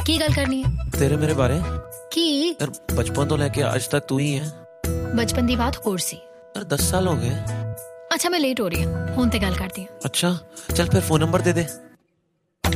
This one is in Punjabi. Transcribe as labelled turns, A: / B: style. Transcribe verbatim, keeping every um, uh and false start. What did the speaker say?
A: ਕੀ ਗੱਲ ਕਰਨੀ ਹੈ?
B: ਤੇਰੇ ਮੇਰੇ ਬਾਰੇ।
A: ਕੀ
B: ਯਾਰ ਬਚਪਨ ਤੋਂ ਲੈ ਕੇ ਅੱਜ ਤੱਕ ਤੂੰ ਹੀ ਹੈ।
A: ਬਚਪਨ ਦੀ ਬਾਤ ਹੋਰ ਸੀ।
B: ਯਾਰ दस साल हो गए।
A: ਅੱਛਾ ਮੈਂ ਲੇਟ ਹੋ ਰਹੀ ਹਾਂ, ਹੁਣ ਤੇ ਗੱਲ ਕਰਦੀ ਹਾਂ।
B: अच्छा चल फिर फोन नंबर दे दे।